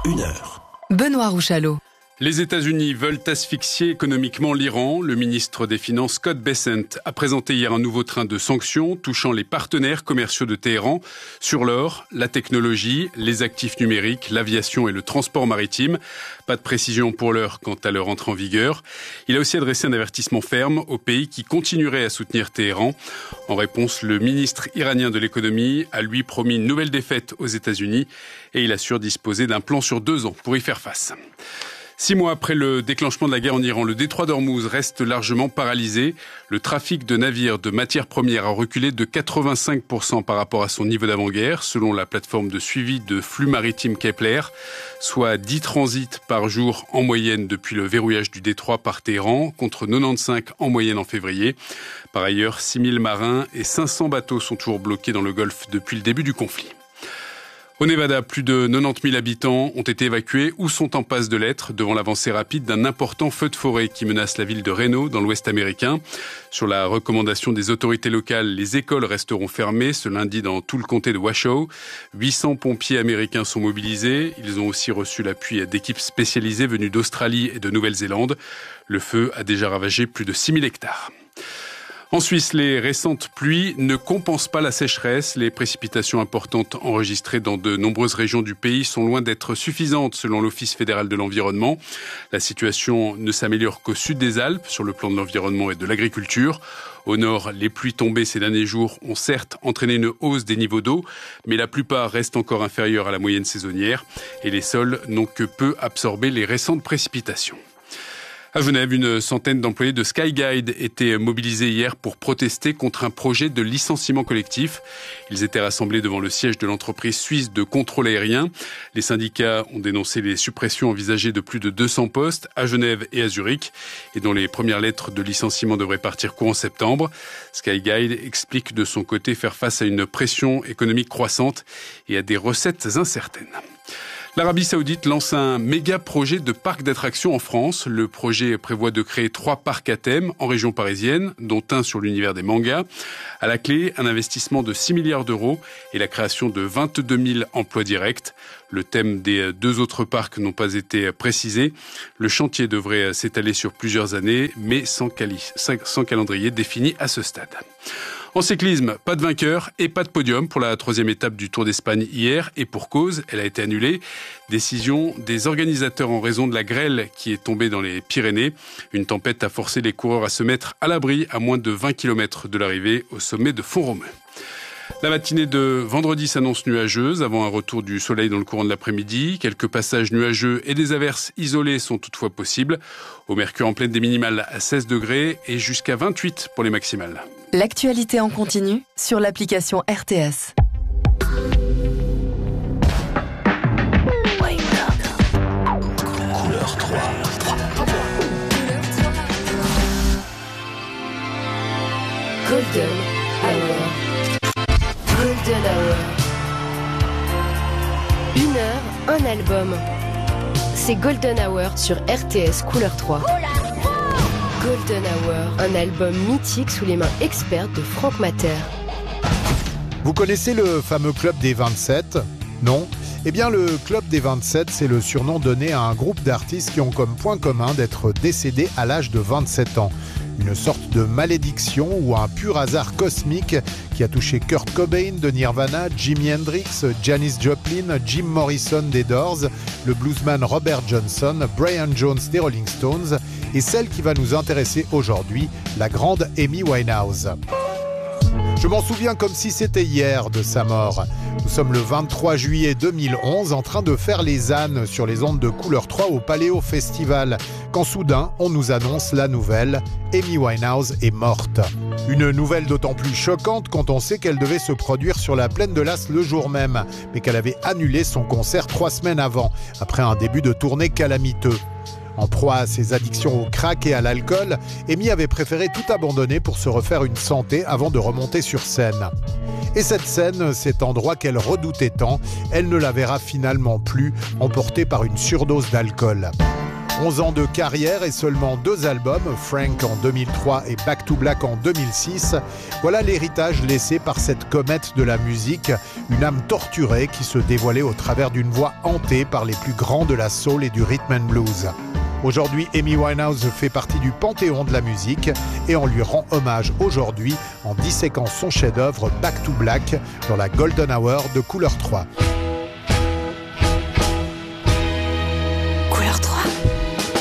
1 heure. Benoît Rouchalot. Les États-Unis veulent asphyxier économiquement l'Iran. Le ministre des Finances Scott Bessent a présenté hier un nouveau train de sanctions touchant les partenaires commerciaux de Téhéran sur l'or, la technologie, les actifs numériques, l'aviation et le transport maritime. Pas de précision pour l'heure quant à leur entrée en vigueur. Il a aussi adressé un avertissement ferme aux pays qui continueraient à soutenir Téhéran. En réponse, le ministre iranien de l'économie a lui promis une nouvelle défaite aux États-Unis et il assure disposer d'un plan sur 2 ans pour y faire face. 6 mois après le déclenchement de la guerre en Iran, le détroit d'Ormuz reste largement paralysé. Le trafic de navires de matières premières a reculé de 85% par rapport à son niveau d'avant-guerre, selon la plateforme de suivi de flux maritimes Kepler, soit 10 transits par jour en moyenne depuis le verrouillage du détroit par Téhéran, contre 95 en moyenne en février. Par ailleurs, 6000 marins et 500 bateaux sont toujours bloqués dans le Golfe depuis le début du conflit. Au Nevada, plus de 90 000 habitants ont été évacués ou sont en passe de l'être devant l'avancée rapide d'un important feu de forêt qui menace la ville de Reno dans l'ouest américain. Sur la recommandation des autorités locales, les écoles resteront fermées ce lundi dans tout le comté de Washoe. 800 pompiers américains sont mobilisés. Ils ont aussi reçu l'appui d'équipes spécialisées venues d'Australie et de Nouvelle-Zélande. Le feu a déjà ravagé plus de 6 000 hectares. En Suisse, les récentes pluies ne compensent pas la sécheresse. Les précipitations importantes enregistrées dans de nombreuses régions du pays sont loin d'être suffisantes selon l'Office fédéral de l'environnement. La situation ne s'améliore qu'au sud des Alpes sur le plan de l'environnement et de l'agriculture. Au nord, les pluies tombées ces derniers jours ont certes entraîné une hausse des niveaux d'eau, mais la plupart restent encore inférieurs à la moyenne saisonnière et les sols n'ont que peu absorbé les récentes précipitations. À Genève, une centaine d'employés de Skyguide étaient mobilisés hier pour protester contre un projet de licenciement collectif. Ils étaient rassemblés devant le siège de l'entreprise suisse de contrôle aérien. Les syndicats ont dénoncé les suppressions envisagées de plus de 200 postes à Genève et à Zurich et dont les premières lettres de licenciement devraient partir courant septembre. Skyguide explique de son côté faire face à une pression économique croissante et à des recettes incertaines. L'Arabie Saoudite lance un méga projet de parc d'attractions en France. Le projet prévoit de créer 3 parcs à thème en région parisienne, dont un sur l'univers des mangas. À la clé, un investissement de 6 milliards d'euros et la création de 22 000 emplois directs. Le thème des 2 autres parcs n'ont pas été précisés. Le chantier devrait s'étaler sur plusieurs années, mais sans calendrier défini à ce stade. En cyclisme, pas de vainqueur et pas de podium pour la 3e étape du Tour d'Espagne hier, et pour cause, elle a été annulée. Décision des organisateurs en raison de la grêle qui est tombée dans les Pyrénées. Une tempête a forcé les coureurs à se mettre à l'abri à moins de 20 km de l'arrivée au sommet de Font-Romeu. La matinée de vendredi s'annonce nuageuse avant un retour du soleil dans le courant de l'après-midi. Quelques passages nuageux et des averses isolées sont toutefois possibles. Au mercure en pleine, des minimales à 16 degrés et jusqu'à 28 pour les maximales. L'actualité en continu sur l'application RTS. Couleur 3. Golden Hour. Golden Hour. 1 heure, un album. C'est Golden Hour sur RTS Couleur 3. Golden Hour, un album mythique sous les mains expertes de Franck Mater. Vous connaissez le fameux Club des 27 ? Non ? Eh bien, le Club des 27, c'est le surnom donné à un groupe d'artistes qui ont comme point commun d'être décédés à l'âge de 27 ans. Une sorte de malédiction ou un pur hasard cosmique qui a touché Kurt Cobain de Nirvana, Jimi Hendrix, Janis Joplin, Jim Morrison des Doors, le bluesman Robert Johnson, Brian Jones des Rolling Stones et celle qui va nous intéresser aujourd'hui, la grande Amy Winehouse. Je m'en souviens comme si c'était hier de sa mort. Nous sommes le 23 juillet 2011 en train de faire les ânes sur les ondes de Couleur 3 au Paléo Festival, quand soudain on nous annonce la nouvelle, Amy Winehouse est morte. Une nouvelle d'autant plus choquante quand on sait qu'elle devait se produire sur la plaine de l'As le jour même, mais qu'elle avait annulé son concert 3 semaines avant, après un début de tournée calamiteux. En proie à ses addictions au crack et à l'alcool, Amy avait préféré tout abandonner pour se refaire une santé avant de remonter sur scène. Et cette scène, cet endroit qu'elle redoutait tant, elle ne la verra finalement plus, emportée par une surdose d'alcool. 11 ans de carrière et seulement 2 albums, Frank en 2003 et Back to Black en 2006. Voilà l'héritage laissé par cette comète de la musique, une âme torturée qui se dévoilait au travers d'une voix hantée par les plus grands de la soul et du rhythm and blues. Aujourd'hui, Amy Winehouse fait partie du panthéon de la musique et on lui rend hommage aujourd'hui en disséquant son chef-d'œuvre Back to Black dans la Golden Hour de Couleur 3. Couleur 3.